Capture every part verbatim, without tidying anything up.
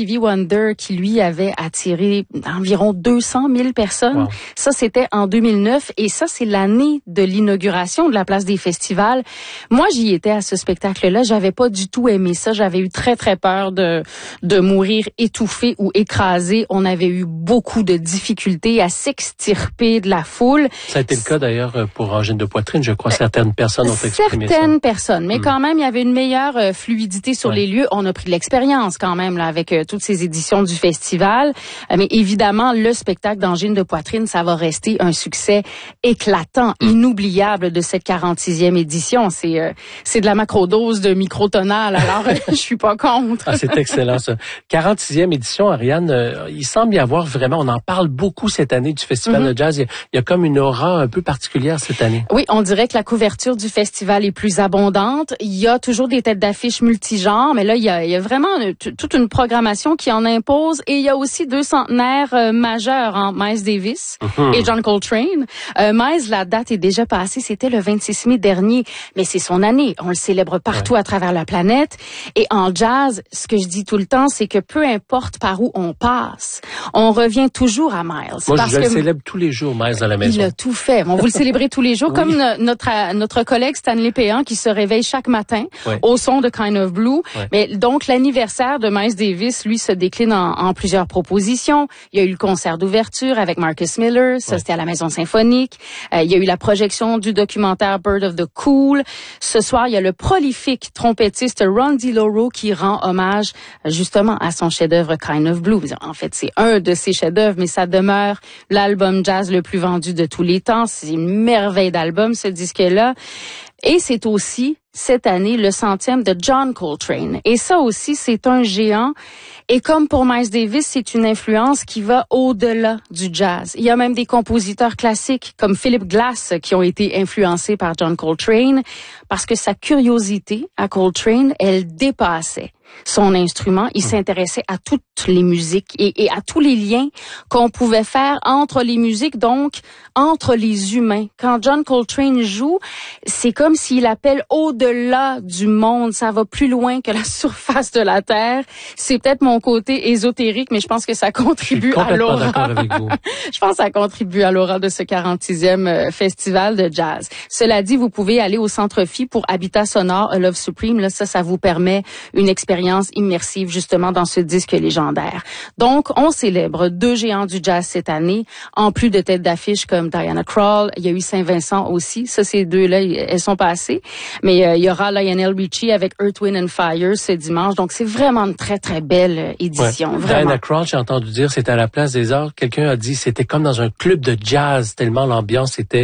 Stevie Wonder qui, lui, avait attiré environ deux cent mille personnes. Wow. Ça, c'était en deux mille neuf et ça, c'est l'année de l'inauguration de la place des festivals. Moi, j'y étais à ce spectacle-là. J'avais pas du tout aimé ça. J'avais eu très, très peur de, de mourir étouffée ou écrasée. On avait eu beaucoup de difficultés à s'extirper de la foule. Ça a été le cas d'ailleurs pour angine de poitrine. Je crois certaines personnes ont exprimé ça. Certaines personnes, mais mmh. quand même, il y avait une meilleure euh, fluidité sur ouais. les lieux. On a pris de l'expérience quand même là avec euh, toutes ces éditions du festival. Euh, mais évidemment, le spectacle d'angine de poitrine, ça va rester un succès éclatant, mmh. inoubliable de cette quarante-sixième édition. C'est euh, c'est de la macrodose de microtonal. Alors, je suis pas contre. Ah, c'est excellent ça. quarante-sixième édition, Ariane. Euh, il semble y avoir vraiment, on en parle beaucoup cette année du festival mmh. de jazz. Il y, a, il y a comme une aura un peu particulière cette année. Oui, on dirait que la couverture du festival est plus abondante. Il y a toujours des têtes d'affiche multigenres, mais là, il y a, il y a vraiment une, toute une programmation qui en impose. Et il y a aussi deux centenaires euh, majeurs, hein, Miles Davis mm-hmm. et John Coltrane. Euh, Miles, la date est déjà passée, c'était le vingt-six mai dernier, mais c'est son année. On le célèbre partout ouais. à travers la planète. Et en jazz, ce que je dis tout le temps, c'est que peu importe par où on passe, on revient toujours à Miles. Moi, parce je que le célèbre tous les jours, Miles, à la maison. Il a tout fait. On vous le célébrer tous les jours, oui. comme notre notre collègue Stanley Péan qui se réveille chaque matin ouais. au son de Kind of Blue. Ouais. Mais donc, l'anniversaire de Miles Davis, lui, se décline en, en plusieurs propositions. Il y a eu le concert d'ouverture avec Marcus Miller. Ça, ouais. c'était à la Maison Symphonique. Euh, il y a eu la projection du documentaire Bird of the Cool. Ce soir, il y a le prolifique trompettiste Ron DiLauro qui rend hommage justement à son chef-d'œuvre Kind of Blue. En fait, c'est un de ses chefs-d'œuvre, mais ça demeure l'album jazz le plus vendu de tous les temps. C'est une merveille d'album, ce disque-là. Et c'est aussi, cette année, le centième de John Coltrane. Et ça aussi, c'est un géant. Et comme pour Miles Davis, c'est une influence qui va au-delà du jazz. Il y a même des compositeurs classiques comme Philip Glass qui ont été influencés par John Coltrane parce que sa curiosité à Coltrane, elle dépassait son instrument. Il s'intéressait à toutes les musiques et, et à tous les liens qu'on pouvait faire entre les musiques, donc entre les humains. Quand John Coltrane joue, c'est comme s'il appelle au-delà du monde. Ça va plus loin que la surface de la Terre. C'est peut-être mon côté ésotérique, mais je pense que ça contribue à l'aura. Avec vous. Je pense que ça contribue à l'aura de ce quarante-sixième festival de jazz. Cela dit, vous pouvez aller au Centre Phi pour Habitat Sonore, A Love Supreme. Là, ça, ça vous permet une expérience immersive justement dans ce disque légendaire. Donc, on célèbre deux géants du jazz cette année, en plus de têtes d'affiche comme Diana Krall. Il y a eu Saint-Vincent aussi. Ça, ces deux-là, elles sont passées. Mais euh, il y aura Lionel Richie avec Earth, Wind and Fire ce dimanche. Donc, c'est vraiment une très, très belle édition. Ouais. Vraiment. Diana Krall, j'ai entendu dire, c'était à la Place des Arts. Quelqu'un a dit c'était comme dans un club de jazz, tellement l'ambiance était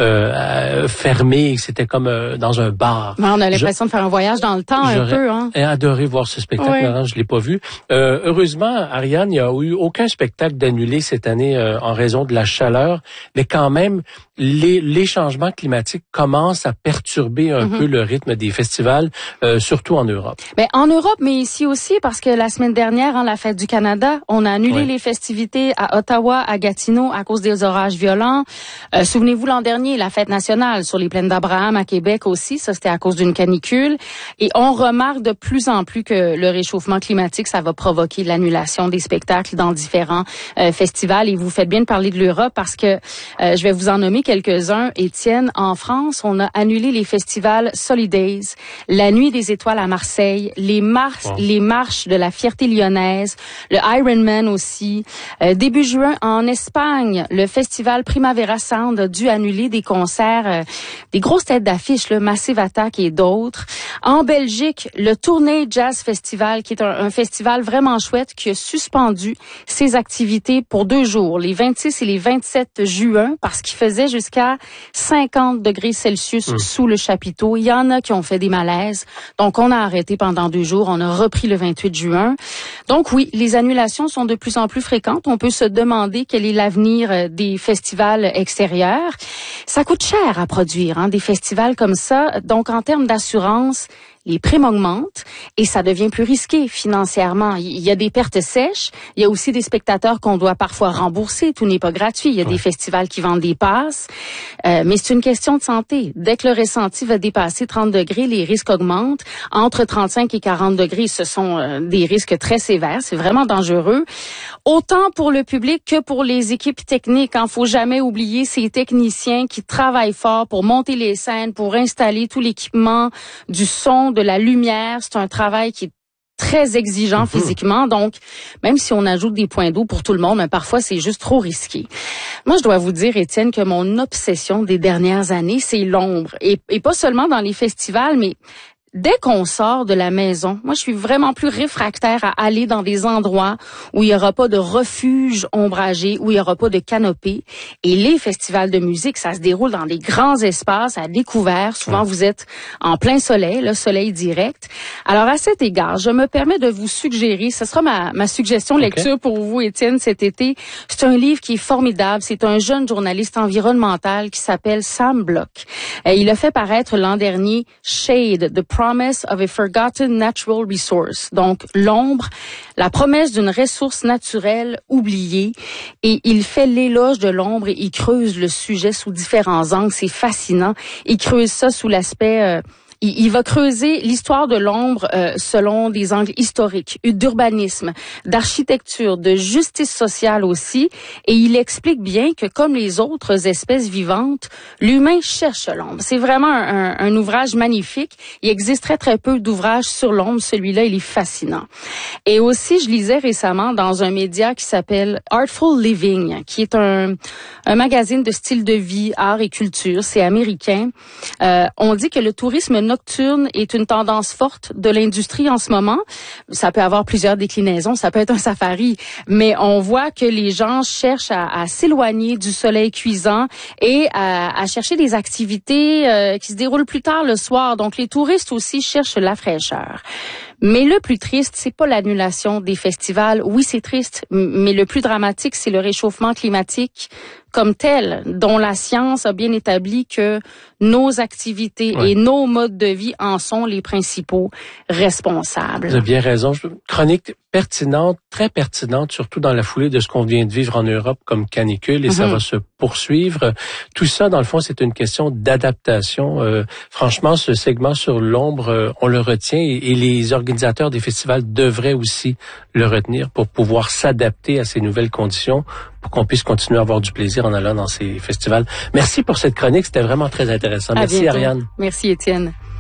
euh, fermée, c'était comme euh, dans un bar. Ouais, on a l'impression Je... de faire un voyage dans le temps un peu. Hein. J'aurais adoré voir ce spectacle, oui. non, je l'ai pas vu. Euh, heureusement, Ariane, il n'y a eu aucun spectacle d'annulé cette année euh, en raison de la chaleur, mais quand même, les, les changements climatiques commencent à perturber un mm-hmm. peu le rythme des festivals, euh, surtout en Europe. Mais en Europe, mais ici aussi, parce que la semaine dernière, hein, la Fête du Canada, on a annulé oui. les festivités à Ottawa, à Gatineau, à cause des orages violents. Euh, souvenez-vous l'an dernier, la Fête nationale sur les plaines d'Abraham à Québec aussi, ça c'était à cause d'une canicule. Et on remarque de plus en plus que le réchauffement climatique, ça va provoquer l'annulation des spectacles dans différents euh, festivals. Et vous faites bien de parler de l'Europe parce que euh, je vais vous en nommer quelques-uns. Étienne, en France, on a annulé les festivals Solidays, la Nuit des Étoiles à Marseille, les marches, wow. les marches de la fierté lyonnaise, le Ironman aussi. Euh, début juin, en Espagne, le festival Primavera Sound a dû annuler des concerts, euh, des grosses têtes d'affiche, le Massive Attack et d'autres. En Belgique, le Tournai Jazz Festival, qui est un, un festival vraiment chouette, qui a suspendu ses activités pour deux jours, les vingt-six et les vingt-sept juin, parce qu'il faisait jusqu'à cinquante degrés Celsius mmh. sous le chapiteau. Il y en a qui ont fait des malaises. Donc, on a arrêté pendant deux jours. On a repris le vingt-huit juin. Donc, oui, les annulations sont de plus en plus fréquentes. On peut se demander quel est l'avenir des festivals extérieurs. Ça coûte cher à produire, hein, des festivals comme ça. Donc, en termes d'assurance, les primes augmentent et ça devient plus risqué financièrement. Il y a des pertes sèches, il y a aussi des spectateurs qu'on doit parfois rembourser, tout n'est pas gratuit. Il y a ouais. des festivals qui vendent des passes, euh, mais c'est une question de santé. Dès que le ressenti va dépasser trente degrés, les risques augmentent. Entre trente-cinq et quarante degrés, ce sont euh, des risques très sévères, c'est vraiment dangereux. Autant pour le public que pour les équipes techniques. Il ne faut jamais oublier ces techniciens qui travaillent fort pour monter les scènes, pour installer tout l'équipement, du son, de la lumière. C'est un travail qui est très exigeant mmh. physiquement. Donc, même si on ajoute des points d'eau pour tout le monde, mais parfois, c'est juste trop risqué. Moi, je dois vous dire, Étienne, que mon obsession des dernières années, c'est l'ombre. Et, et pas seulement dans les festivals, mais dès qu'on sort de la maison, moi, je suis vraiment plus réfractaire à aller dans des endroits où il n'y aura pas de refuge ombragé, où il n'y aura pas de canopée. Et les festivals de musique, ça se déroule dans des grands espaces à découvert. Souvent, vous êtes en plein soleil, le soleil direct. Alors, à cet égard, je me permets de vous suggérer, ce sera ma, ma suggestion okay. lecture pour vous, Étienne, cet été. C'est un livre qui est formidable. C'est un jeune journaliste environnemental qui s'appelle Sam Bloch. Et il a fait paraître l'an dernier Shade, The Promise of a Forgotten Natural Resource. Donc, l'ombre, la promesse d'une ressource naturelle oubliée. Et il fait l'éloge de l'ombre et il creuse le sujet sous différents angles. C'est fascinant. Il creuse ça sous l'aspect... Euh, Il, il va creuser l'histoire de l'ombre euh, selon des angles historiques, d'urbanisme, d'architecture, de justice sociale aussi. Et il explique bien que comme les autres espèces vivantes, l'humain cherche l'ombre. C'est vraiment un, un, un ouvrage magnifique. Il existe très très peu d'ouvrages sur l'ombre. Celui-là, il est fascinant. Et aussi, je lisais récemment dans un média qui s'appelle Artful Living, qui est un, un magazine de style de vie, art et culture. C'est américain. Euh, on dit que le tourisme nocturne est une tendance forte de l'industrie en ce moment. Ça peut avoir plusieurs déclinaisons, ça peut être un safari, mais on voit que les gens cherchent à, à s'éloigner du soleil cuisant et à, à chercher des activités euh, qui se déroulent plus tard le soir. Donc les touristes aussi cherchent la fraîcheur. Mais le plus triste, c'est pas l'annulation des festivals. Oui, c'est triste, mais le plus dramatique, c'est le réchauffement climatique comme tel, dont la science a bien établi que nos activités ouais. et nos modes de vie en sont les principaux responsables. Vous avez bien raison. Chronique pertinente, très pertinente, surtout dans la foulée de ce qu'on vient de vivre en Europe comme canicule, et mm-hmm. ça va se poursuivre. Tout ça, dans le fond, c'est une question d'adaptation. Euh, franchement, ce segment sur l'ombre, euh, on le retient, et, et les organisateurs des festivals devraient aussi le retenir pour pouvoir s'adapter à ces nouvelles conditions, pour qu'on puisse continuer à avoir du plaisir en allant dans ces festivals. Merci pour cette chronique, c'était vraiment très intéressant. À Merci bientôt. Ariane. Merci Étienne.